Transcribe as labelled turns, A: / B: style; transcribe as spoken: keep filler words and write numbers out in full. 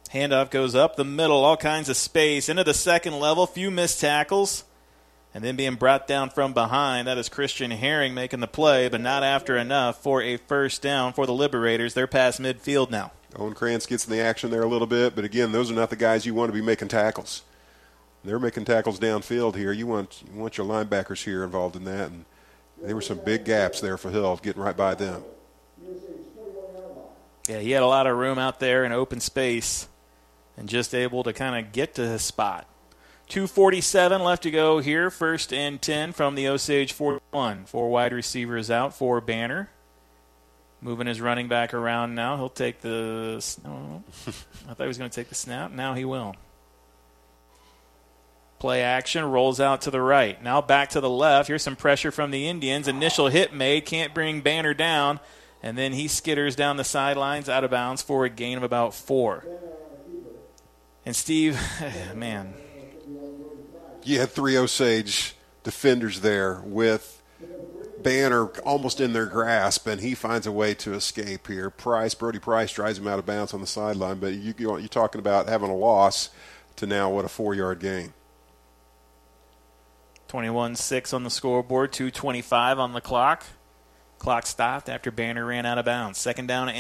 A: Handoff goes up the middle, all kinds of space. Into the second level, few missed tackles. And then being brought down from behind, that is Christian Herring making the play, but not after enough for a first down for the Liberators. They're past midfield now.
B: Owen Krantz gets in the action there a little bit, but again, those are not the guys you want to be making tackles. They're making tackles downfield here. You want you want your linebackers here involved in that, and there were some big gaps there for Hill getting right by them.
A: Yeah, he had a lot of room out there in open space and just able to kind of get to his spot. two forty-seven left to go here. First and ten from the Osage forty-one. Four wide receivers out for Banner. Moving his running back around now. He'll take the oh, I thought he was going to take the snap. Now he will. Play action, rolls out to the right. Now back to the left. Here's some pressure from the Indians. Initial hit made. Can't bring Banner down. And then he skitters down the sidelines out of bounds for a gain of about four. And Steve, man.
B: You had three Osage defenders there with Banner almost in their grasp, and he finds a way to escape here. Price, Brody Price drives him out of bounds on the sideline, but you, you're talking about having a loss to now, what, a four-yard gain.
A: twenty-one six on the scoreboard, two twenty-five on the clock. Clock stopped after Banner ran out of bounds. Second down